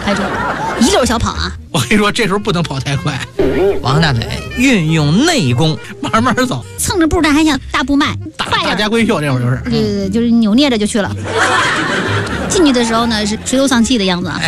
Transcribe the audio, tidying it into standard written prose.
开车一溜小跑啊。 我跟你说，这时候不能跑太快， 王大腿运用内功， 慢慢走， 蹭着步但还想大步迈，快点。 大家闺秀这会儿就是， 就是扭捏着就去了。进去的时候呢是垂头丧气的样子啊。